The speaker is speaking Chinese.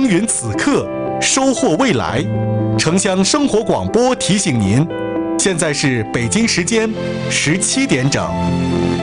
耕耘此刻，收获未来。城乡生活广播提醒您，现在是北京时间17点整。